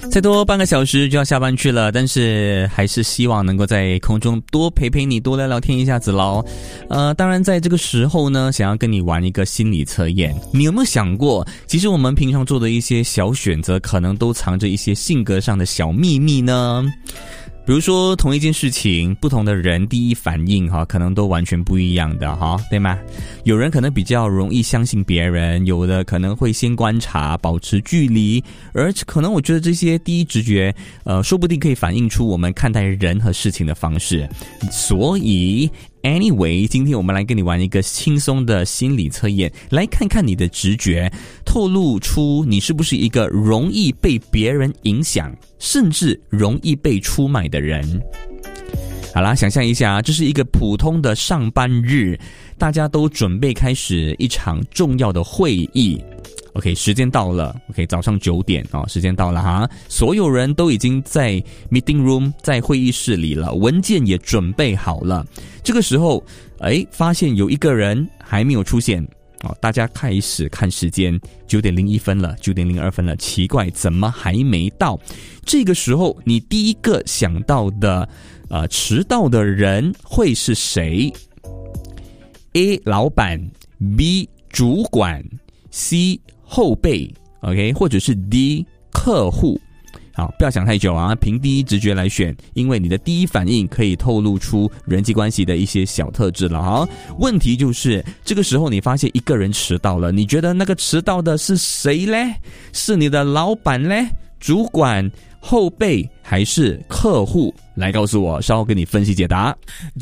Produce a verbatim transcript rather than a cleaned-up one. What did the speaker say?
再多半个小时就要下班去了，但是还是希望能够在空中多陪陪你，多聊聊天一下子咯。呃，当然在这个时候呢，想要跟你玩一个心理测验。你有没有想过，其实我们平常做的一些小选择，可能都藏着一些性格上的小秘密呢？比如说同一件事情，不同的人第一反应哈，可能都完全不一样的哈，对吗？有人可能比较容易相信别人，有的可能会先观察，保持距离，而可能我觉得这些第一直觉，呃，说不定可以反映出我们看待人和事情的方式。所以Anyway， 今天我们来跟你玩一个轻松的心理测验，来看看你的直觉，透露出你是不是一个容易被别人影响，甚至容易被出卖的人。好啦，想象一下，这是一个普通的上班日，大家都准备开始一场重要的会议。OK， 时间到了 OK， 早上九点哦，时间到了哈，所有人都已经在 meeting room， 在会议室里了，文件也准备好了。这个时候诶，发现有一个人还没有出现哦，大家开始看时间，九点零一分了，九点零二分了，奇怪，怎么还没到？这个时候你第一个想到的呃迟到的人会是谁？ A 老板， B 主管， C 后辈 OK， 或者是 D 客户。好，不要想太久啊，凭第一直觉来选，因为你的第一反应可以透露出人际关系的一些小特质了哈。问题就是这个时候你发现一个人迟到了，你觉得那个迟到的是谁嘞？是你的老板嘞？主管？后辈？还是客户？来告诉我，稍后跟你分析解答。